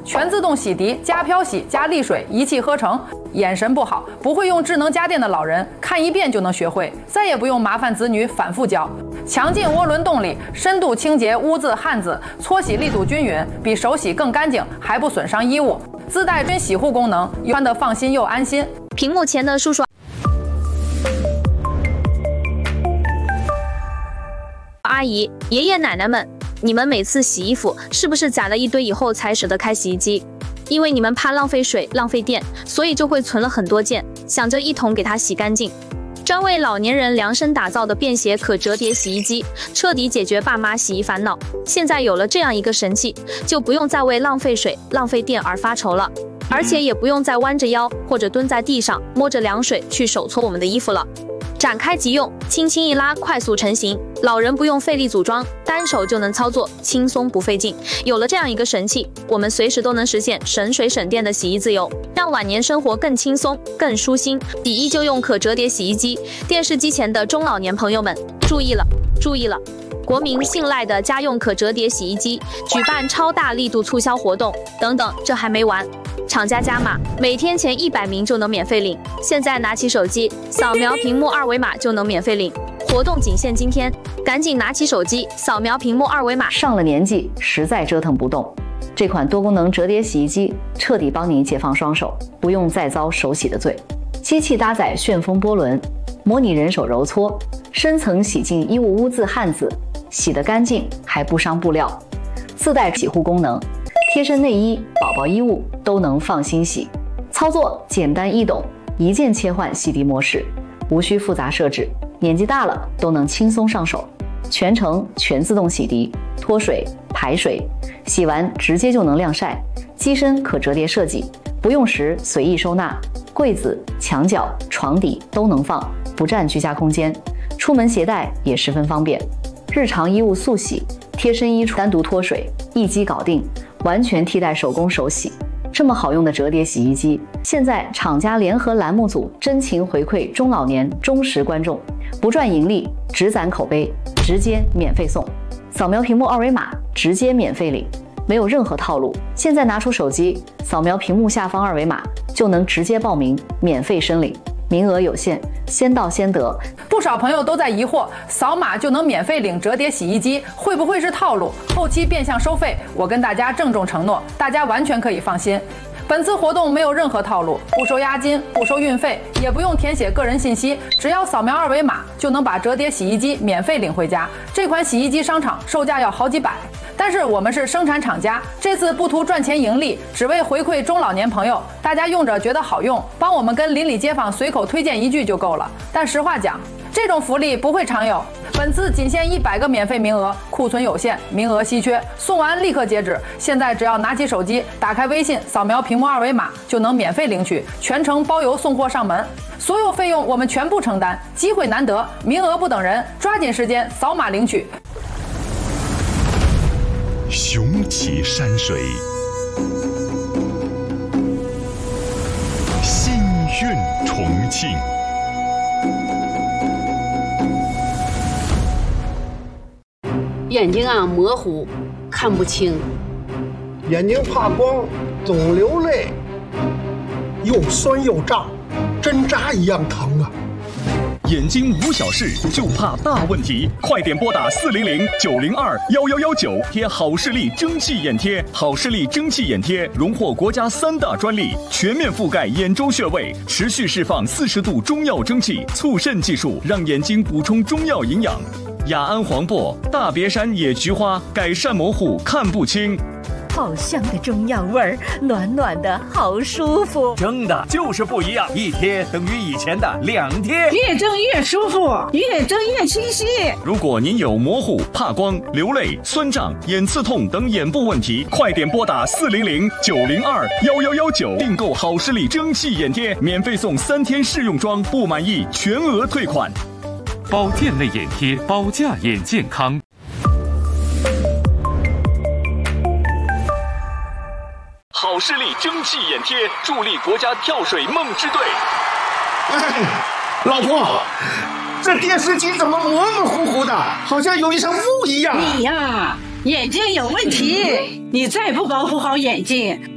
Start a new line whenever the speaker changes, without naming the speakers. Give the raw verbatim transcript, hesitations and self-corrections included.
全自动洗涤加漂洗加沥水一气呵成。眼神不好，不会用智能家电的老人看一遍就能学会，再也不用麻烦子女反复教。强劲涡轮动力，深度清洁污渍汗渍，搓洗力度均匀，比手洗更干净，还不损伤衣物。自带真洗护功能，穿得放心又安心。
屏幕前的叔叔阿姨、爷爷奶奶们，你们每次洗衣服是不是攒了一堆以后才舍得开洗衣机？因为你们怕浪费水、浪费电，所以就会存了很多件，想着一桶给它洗干净。专为老年人量身打造的便携可折叠洗衣机，彻底解决爸妈洗衣烦恼。现在有了这样一个神器，就不用再为浪费水、浪费电而发愁了，而且也不用再弯着腰或者蹲在地上摸着凉水去手搓我们的衣服了。展开即用，轻轻一拉，快速成型，老人不用费力组装，单手就能操作，轻松不费劲。有了这样一个神器，我们随时都能实现省水省电的洗衣自由，让晚年生活更轻松、更舒心。洗衣就用可折叠洗衣机，电视机前的中老年朋友们注意了，注意了！国民信赖的家用可折叠洗衣机举办超大力度促销活动，等等，这还没完。厂家加码，每天前一百名就能免费领。现在拿起手机，扫描屏幕二维码就能免费领。活动仅限今天，赶紧拿起手机，扫描屏幕二维码。
上了年纪，实在折腾不动，这款多功能折叠洗衣机彻底帮你解放双手，不用再遭手洗的罪。机器搭载旋风波轮，模拟人手揉搓，深层洗净衣物污渍汗渍，洗得干净还不伤布料。自带洗护功能，贴身内衣、宝宝衣物都能放心洗。操作简单易懂，一键切换洗涤模式，无需复杂设置，年纪大了都能轻松上手。全程全自动洗涤、脱水、排水，洗完直接就能晾晒。机身可折叠设计，不用时随意收纳，柜子、墙角、床底都能放，不占居家空间。出门携带也十分方便。日常衣物速洗，贴身衣单独脱水，一机搞定，完全替代手工手洗。这么好用的折叠洗衣机，现在厂家联合栏目组真情回馈中老年忠实观众，不赚盈利，只攒口碑，直接免费送。扫描屏幕二维码，直接免费领，没有任何套路。现在拿出手机，扫描屏幕下方二维码，就能直接报名，免费申领。名额有限，先到先得。
不少朋友都在疑惑，扫码就能免费领折叠洗衣机，会不会是套路？后期变相收费？我跟大家郑重承诺，大家完全可以放心。本次活动没有任何套路，不收押金，不收运费，也不用填写个人信息，只要扫描二维码就能把折叠洗衣机免费领回家。这款洗衣机商场售价要好几百，但是我们是生产厂家，这次不图赚钱盈利，只为回馈中老年朋友，大家用着觉得好用，帮我们跟邻里街坊随口推荐一句就够了。但实话讲，这种福利不会常有，本次仅限一百个免费名额，库存有限，名额稀缺，送完立刻截止。现在只要拿起手机，打开微信，扫描屏幕二维码，就能免费领取，全程包邮送货上门，所有费用我们全部承担。机会难得，名额不等人，抓紧时间扫码领取。
雄奇山水，心韵重庆。
眼睛啊模糊，看不清，
眼睛怕光，总流泪，又酸又胀，针扎一样疼啊！
眼睛无小事，就怕大问题，快点拨打四零零九零二幺幺幺九，贴好视力蒸汽眼贴。好视力蒸汽眼贴荣获国家三大专利，全面覆盖眼周穴位，持续释放四十度中药蒸汽，促渗技术让眼睛补充中药营养。雅安黄柏、大别山野菊花改善模糊看不清。
好香的中药味儿，暖暖的好舒服。
蒸的就是不一样，一贴等于以前的两贴，
越蒸越舒服，越蒸越清晰。
如果您有模糊、怕光、流泪、酸胀、眼刺痛等眼部问题，快点拨打四零零九零二幺幺幺九，订购好视力蒸汽眼贴，免费送三天试用装，不满意全额退款。
保健类眼贴，保驾眼健康。
好视力蒸汽眼贴，助力国家跳水梦之队。
哎，老婆，这电视机怎么模模糊糊的，好像有一层雾一样？
你呀，眼睛有问题，你再不保护好眼睛，